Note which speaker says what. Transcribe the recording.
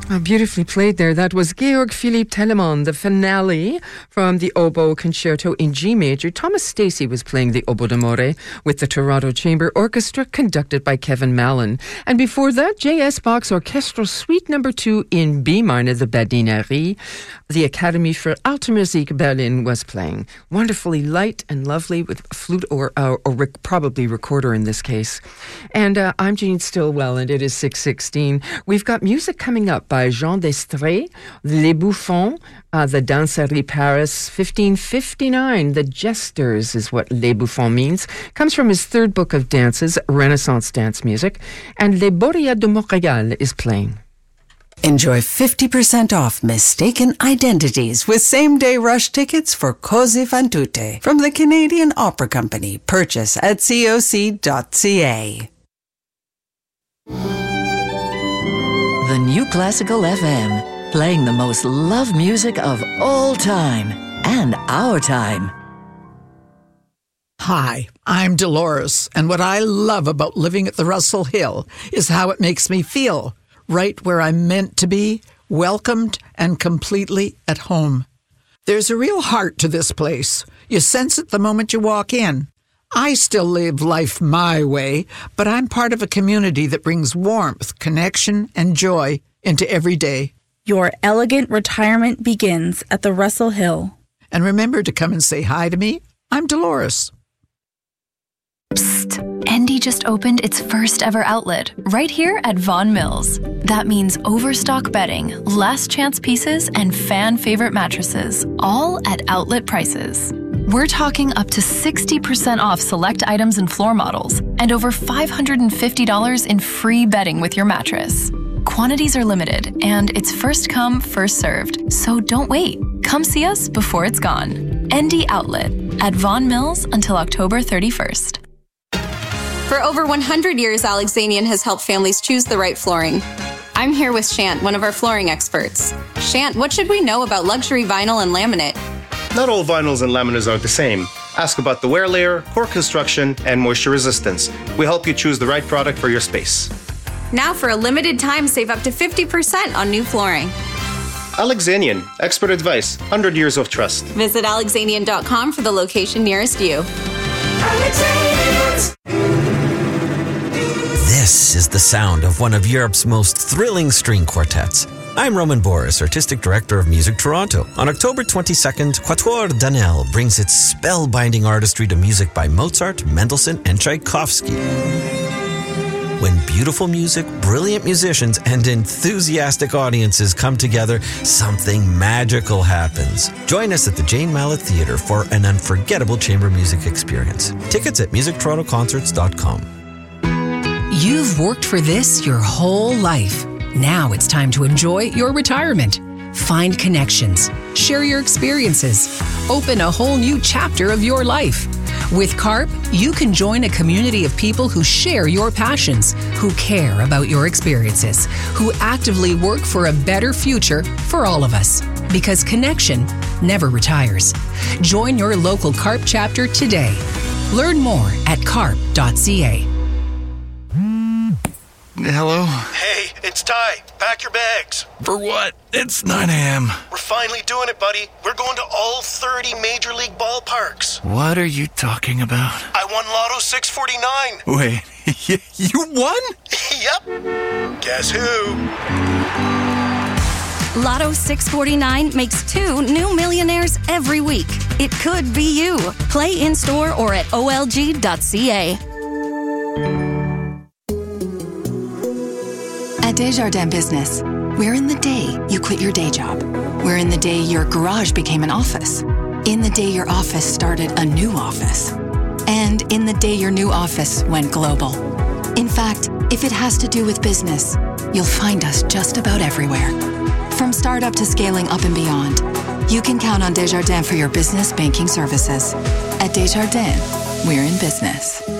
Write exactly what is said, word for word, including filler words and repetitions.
Speaker 1: Oh, beautifully played there. That was Georg Philipp Telemann, the finale from the Oboe Concerto in G major. Thomas Stacey was playing the Oboe d'Amore with the Toronto Chamber Orchestra, conducted by Kevin Mallon. And before that, J S Bach's Orchestral Suite number two in B minor, the Badinerie. The Academy for Alte Musik Berlin was playing. Wonderfully light and lovely with flute or, uh, or rec- probably recorder in this case. And uh, I'm Jean Stillwell, and it is six sixteen. We've got music coming up by Jean Destrée, Les Bouffons, uh, the Danserie Paris, fifteen fifty-nine. The Jesters is what Les Bouffons means. Comes from his third book of dances, Renaissance dance music. And Les Boréas de Montréal is playing.
Speaker 2: Enjoy fifty percent off mistaken identities with same-day rush tickets for Così fan tutte from the Canadian Opera Company. Purchase at C O C dot C A.
Speaker 3: The New Classical F M, playing the most loved music of all time and our time.
Speaker 4: Hi, I'm Dolores, and what I love about living at the Russell Hill is how it makes me feel, right where I'm meant to be, welcomed and completely at home. There's a real heart to this place. You sense it the moment you walk in. I still live life my way, but I'm part of a community that brings warmth, connection, and joy into every day.
Speaker 5: Your elegant retirement begins at the Russell Hill.
Speaker 4: And remember to come and say hi to me. I'm Dolores.
Speaker 6: Psst. Endy just opened its first ever outlet right here at Vaughan Mills. That means overstock bedding, last chance pieces, and fan favorite mattresses, all at outlet prices. We're talking up to sixty percent off select items and floor models, and over five hundred fifty dollars in free bedding with your mattress. Quantities are limited, and it's first come, first served, so don't wait. Come see us before it's gone. Endy Outlet at Vaughan Mills until October thirty-first.
Speaker 7: For over one hundred years, Alexanian has helped families choose the right flooring. I'm here with Shant, one of our flooring experts. Shant, what should we know about luxury vinyl and laminate?
Speaker 8: Not all vinyls and laminates are the same. Ask about the wear layer, core construction, and moisture resistance. We help you choose the right product for your space.
Speaker 7: Now, for a limited time, save up to fifty percent on new flooring.
Speaker 8: Alexanian, expert advice, one hundred years of trust.
Speaker 7: Visit alexanian dot com for the location nearest you.
Speaker 9: This is the sound of one of Europe's most thrilling string quartets. I'm Roman Boris, Artistic Director of Music Toronto. On October twenty-second, Quatuor Danel brings its spellbinding artistry to music by Mozart, Mendelssohn, and Tchaikovsky. When beautiful music, brilliant musicians, and enthusiastic audiences come together, something magical happens. Join us at the Jane Mallett Theatre for an unforgettable chamber music experience. Tickets at music toronto concerts dot com.
Speaker 10: You've worked for this your whole life. Now it's time to enjoy your retirement. Find connections, share your experiences, open a whole new chapter of your life. With CARP, you can join a community of people who share your passions, who care about your experiences, who actively work for a better future for all of us. Because connection never retires. Join your local CARP chapter today. Learn more at carp dot c a.
Speaker 11: Hello?
Speaker 12: Hey, it's Ty. Pack your bags.
Speaker 11: For what? It's nine a.m.
Speaker 12: We're finally doing it, buddy. We're going to all thirty Major League ballparks.
Speaker 11: What are you talking about?
Speaker 12: I won Lotto six forty-nine.
Speaker 11: Wait, you won?
Speaker 12: Yep. Guess who?
Speaker 13: Lotto six forty-nine makes two new millionaires every week. It could be you. Play in-store or at O L G dot C A.
Speaker 14: At Desjardins Business, we're in the day you quit your day job. We're in the day your garage became an office. In the day your office started a new office. And in the day your new office went global. In fact, if it has to do with business, you'll find us just about everywhere. From startup to scaling up and beyond, you can count on Desjardins for your business banking services. At Desjardins, we're in business.